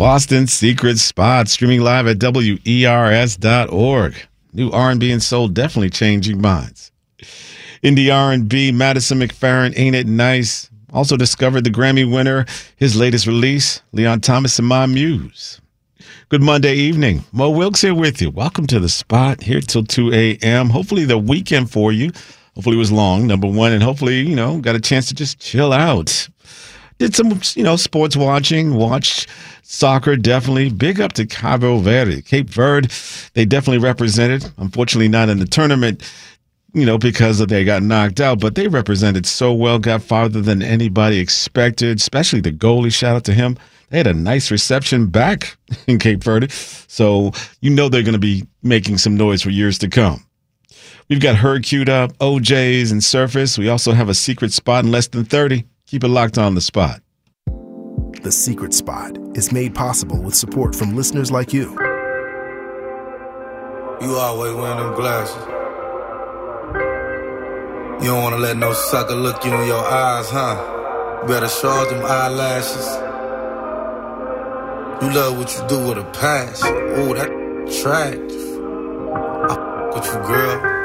Boston Secret Spot, streaming live at WERS.org. New R&B and soul definitely changing minds. Indie R&B, Madison McFerrin, Ain't It Nice. Also discovered the Grammy winner, his latest release, Leon Thomas and My Muse. Good Monday evening. Mo Wilkes here with you. Welcome to the Spot, here till 2 a.m. Hopefully the weekend for you. Hopefully it was long, number one, and hopefully, got a chance to just chill out. Did some, sports watching, watched soccer, definitely. Big up to Cabo Verde. Cape Verde, they definitely represented. Unfortunately, not in the tournament, because they got knocked out, but they represented so well, got farther than anybody expected, especially the goalie. Shout out to him. They had a nice reception back in Cape Verde, so they're going to be making some noise for years to come. We've got her queued up, OJs and Surface. We also have a secret spot in less than 30. Keep it locked on The Spot. The Secret Spot is made possible with support from listeners like you. You always wearing them glasses. You don't want to let no sucker look you in your eyes, huh? Better show them eyelashes. You love what you do with a passion. Ooh, that attractive. I f with you, girl.